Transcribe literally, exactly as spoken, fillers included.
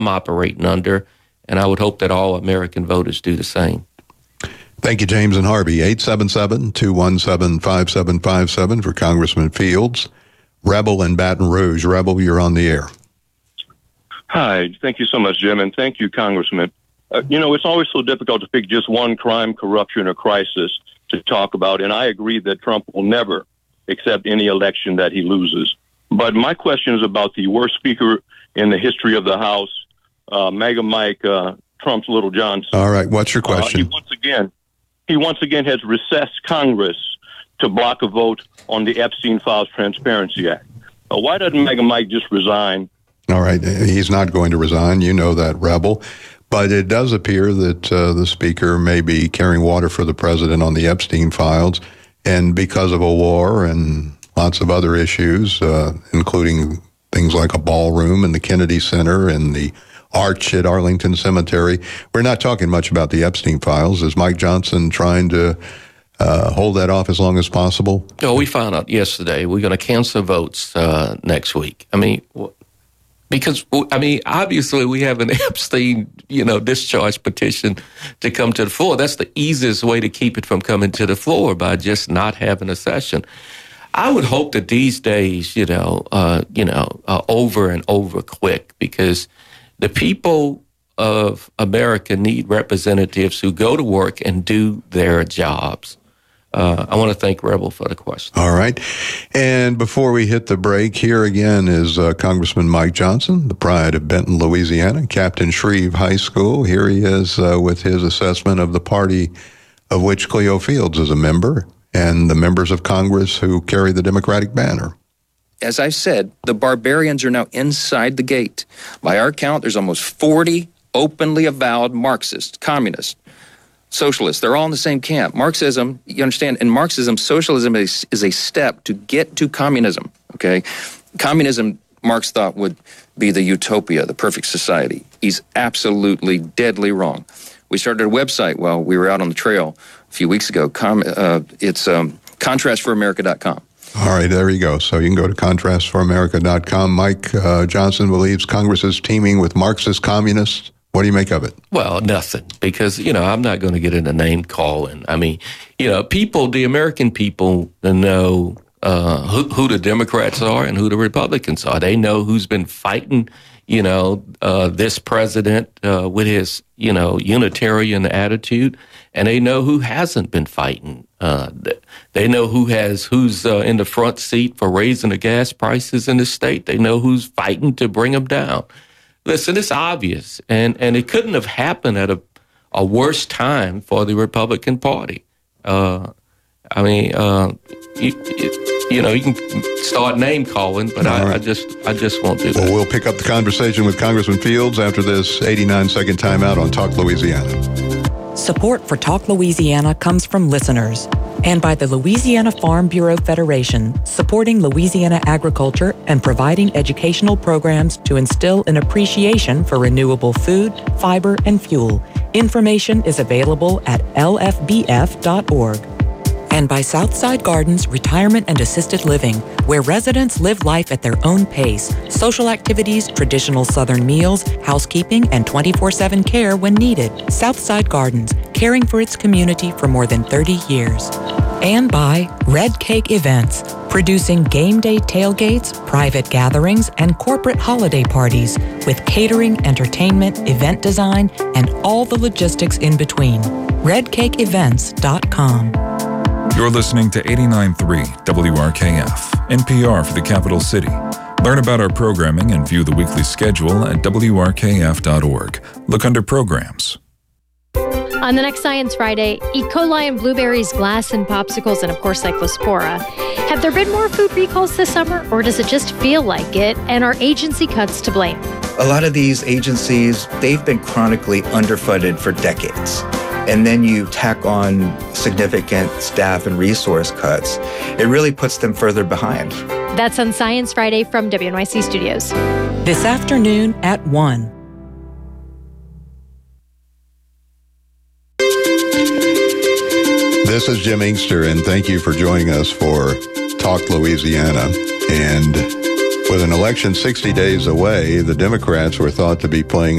I'm operating under, and I would hope that all American voters do the same. Thank you, James and Harvey. eight seven seven, two one seven, five seven five seven for Congressman Fields. Rebel in Baton Rouge. Rebel, you're on the air. Hi. Thank you so much, Jim, and thank you, Congressman. Uh, you know, it's always so difficult to pick just one crime, corruption, or crisis to talk about, and I agree that Trump will never accept any election that he loses. But my question is about the worst speaker in the history of the House, uh, Mega Mike, uh, Trump's Little Johnson. All right, what's your question? Uh, he once again, he once again has recessed Congress to block a vote on the Epstein Files Transparency Act. Uh, why doesn't Mega Mike just resign? All right, he's not going to resign. You know that, Rebel. But it does appear that uh, the speaker may be carrying water for the president on the Epstein files. And because of a war and lots of other issues, uh, including things like a ballroom in the Kennedy Center and the arch at Arlington Cemetery, we're not talking much about the Epstein files. Is Mike Johnson trying to Uh, hold that off as long as possible? No, we found out yesterday we're going to cancel votes uh, next week. I mean, because, I mean, obviously we have an Epstein, you know, discharge petition to come to the floor. That's the easiest way to keep it from coming to the floor, by just not having a session. I would hope that these days, you know, uh, you know, are over and over quick, because the people of America need representatives who go to work and do their jobs. Uh, I want to thank Rebel for the question. All right. And before we hit the break, here again is uh, Congressman Mike Johnson, the pride of Benton, Louisiana, Captain Shreve High School. Here he is uh, with his assessment of the party of which Cleo Fields is a member, and the members of Congress who carry the Democratic banner. As I said, the barbarians are now inside the gate. By our count, there's almost forty openly avowed Marxists, communists, socialists. They're all in the same camp. Marxism, you understand, in Marxism, socialism is, is a step to get to communism, okay? Communism, Marx thought, would be the utopia, the perfect society. He's absolutely deadly wrong. We started a website while we were out on the trail a few weeks ago. Com, uh, it's um, contrast for america dot com. All right, there you go. So you can go to contrast for america dot com. Mike uh, Johnson believes Congress is teeming with Marxist communists. What do you make of it? Well, nothing, because, you know, I'm not going to get into name calling. I mean, you know, people, the American people know uh, who, who the Democrats are and who the Republicans are. They know who's been fighting, you know, uh, this president uh, with his, you know, unitarian attitude, and they know who hasn't been fighting. Uh, they know who has who's uh, in the front seat for raising the gas prices in the state. They know who's fighting to bring them down. Listen, it's obvious, and, and it couldn't have happened at a, a worse time for the Republican Party. Uh, I mean, uh, you, you know, you can start name calling, but I, right. I just I just won't do that. Well, we'll pick up the conversation with Congressman Fields after this eighty-nine second timeout on Talk Louisiana. Support for Talk Louisiana comes from listeners and by the Louisiana Farm Bureau Federation, supporting Louisiana agriculture and providing educational programs to instill an appreciation for renewable food, fiber, and fuel. Information is available at L F B F dot org. And by Southside Gardens Retirement and Assisted Living, where residents live life at their own pace. Social activities, traditional Southern meals, housekeeping, and twenty-four seven care when needed. Southside Gardens, caring for its community for more than thirty years. And by Red Cake Events, producing game day tailgates, private gatherings, and corporate holiday parties with catering, entertainment, event design, and all the logistics in between. red cake events dot com. You're listening to eighty-nine point three W R K F, N P R for the capital city. Learn about our programming and view the weekly schedule at W R K F dot org. Look under programs. On the next Science Friday, E. coli in blueberries, glass and popsicles, and of course Cyclospora. Have there been more food recalls this summer, or does it just feel like it? And are agency cuts to blame? A lot of these agencies, they've been chronically underfunded for decades. And then you tack on significant staff and resource cuts, it really puts them further behind. That's on Science Friday from W N Y C Studios. This afternoon at one. This is Jim Inkster, and thank you for joining us for Talk Louisiana. And With an election sixty days away, the Democrats were thought to be playing